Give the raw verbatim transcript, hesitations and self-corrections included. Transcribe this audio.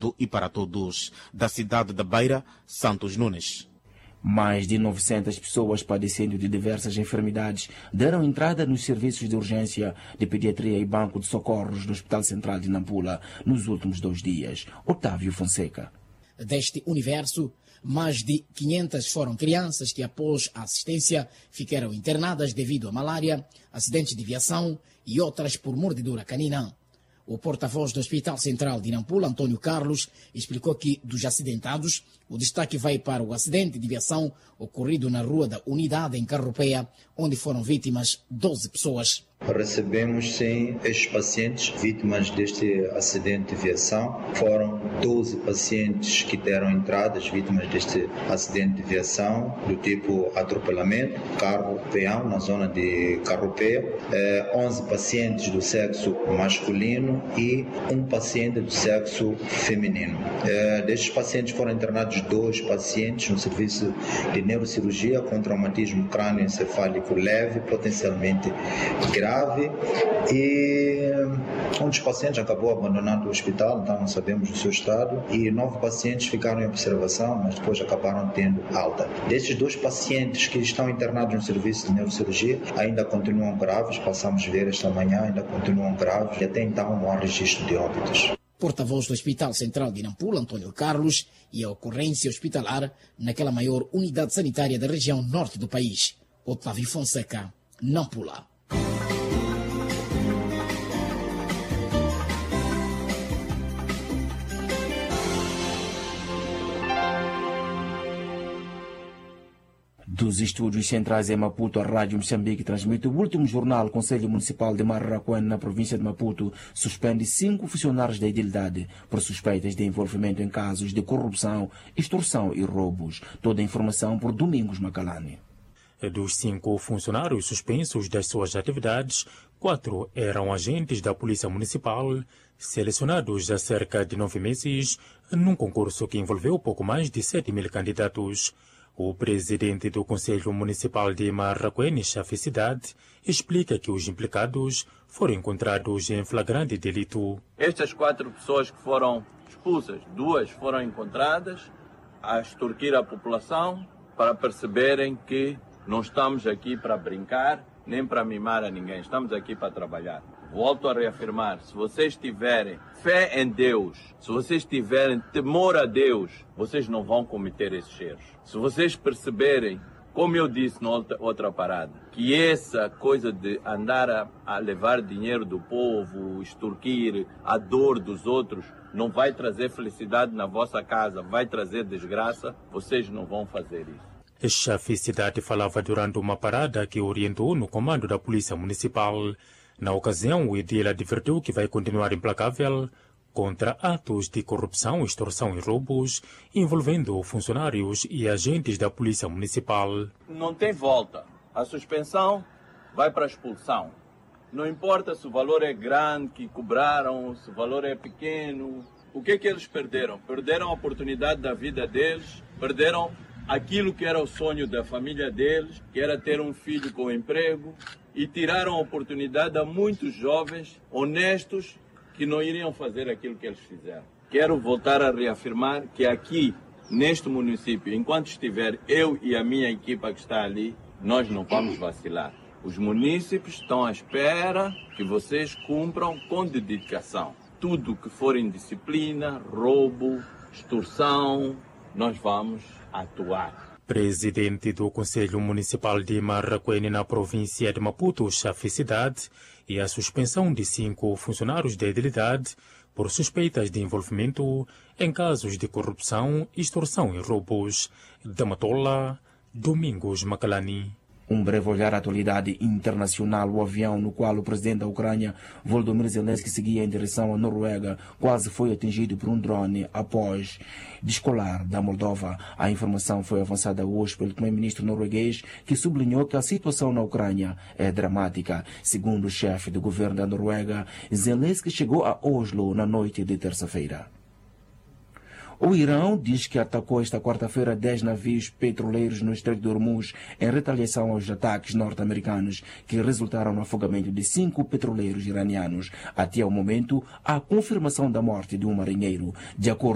tudo e para todos. Da cidade da Beira, Santos Nunes. Mais de novecentas pessoas padecendo de diversas enfermidades deram entrada nos serviços de urgência de pediatria e banco de socorros do Hospital Central de Nampula nos últimos dois dias. Otávio Fonseca. Deste universo, mais de quinhentas foram crianças que, após a assistência, ficaram internadas devido a malária, acidentes de viação e outras por mordedura canina. O porta-voz do Hospital Central de Nampula, Antônio Carlos, explicou que, dos acidentados, o destaque vai para o acidente de viação ocorrido na Rua da Unidade, em Carropeia, onde foram vítimas doze pessoas. Recebemos sim estes pacientes vítimas deste acidente de viação. Foram doze pacientes que deram entradas vítimas deste acidente de viação do tipo atropelamento, carro peão na zona de Carropeia, eh, onze pacientes do sexo masculino e um paciente do sexo feminino. Eh, destes pacientes foram internados dois pacientes no serviço de neurocirurgia com traumatismo crânioencefálico leve, potencialmente grave. Grave, e um dos pacientes acabou abandonando o hospital, então não sabemos do seu estado, e nove pacientes ficaram em observação, mas depois acabaram tendo alta. Destes dois pacientes que estão internados no serviço de neurocirurgia, ainda continuam graves, passamos a ver esta manhã, ainda continuam graves, e até então não há registro de óbitos. Porta-voz do Hospital Central de Nampula, Antônio Carlos, e a ocorrência hospitalar naquela maior unidade sanitária da região norte do país. Otávio Fonseca, Nampula. Dos estúdios centrais em Maputo, a Rádio Moçambique transmite o último jornal. O Conselho Municipal de Marraquém, na província de Maputo, suspende cinco funcionários da idilidade por suspeitas de envolvimento em casos de corrupção, extorsão e roubos. Toda a informação por Domingos Macalani. Dos cinco funcionários suspensos das suas atividades, quatro eram agentes da Polícia Municipal, selecionados há cerca de nove meses, num concurso que envolveu pouco mais de sete mil candidatos. O presidente do Conselho Municipal de Marraquém, Chaficidade, explica que os implicados foram encontrados em flagrante delito. Estas quatro pessoas que foram expulsas, duas foram encontradas a extorquir a população para perceberem que não estamos aqui para brincar nem para mimar a ninguém, estamos aqui para trabalhar. Volto a reafirmar, se vocês tiverem fé em Deus, se vocês tiverem temor a Deus, vocês não vão cometer esses erros. Se vocês perceberem, como eu disse na outra, outra parada, que essa coisa de andar a, a levar dinheiro do povo, extorquir a dor dos outros, não vai trazer felicidade na vossa casa, vai trazer desgraça, vocês não vão fazer isso. A Chaficidade falava durante uma parada que orientou no comando da Polícia Municipal. Na ocasião, o edil advertiu que vai continuar implacável contra atos de corrupção, extorsão e roubos envolvendo funcionários e agentes da Polícia Municipal. Não tem volta. A suspensão vai para a expulsão. Não importa se o valor é grande que cobraram, se o valor é pequeno. O que é que eles perderam? Perderam a oportunidade da vida deles, perderam aquilo que era o sonho da família deles, que era ter um filho com emprego, e tiraram a oportunidade a muitos jovens honestos que não iriam fazer aquilo que eles fizeram. Quero voltar a reafirmar que aqui, neste município, enquanto estiver eu e a minha equipa que está ali, nós não vamos vacilar. Os munícipes estão à espera que vocês cumpram com dedicação. Tudo que for indisciplina, roubo, extorsão, nós vamos atuar. Presidente do Conselho Municipal de Marraquém, na província de Maputo, Chaficidade, e a suspensão de cinco funcionários da idilidade por suspeitas de envolvimento em casos de corrupção, extorsão e roubos. Da Matola, Domingos Macalani. Um breve olhar à atualidade internacional. O avião no qual o presidente da Ucrânia, Volodymyr Zelensky, seguia em direção à Noruega, quase foi atingido por um drone após descolar da Moldova. A informação foi avançada hoje pelo primeiro-ministro norueguês, que sublinhou que a situação na Ucrânia é dramática. Segundo o chefe do governo da Noruega, Zelensky chegou a Oslo na noite de terça-feira. O Irão diz que atacou esta quarta-feira dez navios petroleiros no Estreito de Hormuz em retaliação aos ataques norte-americanos que resultaram no afogamento de cinco petroleiros iranianos. Até o momento, há confirmação da morte de um marinheiro. De acordo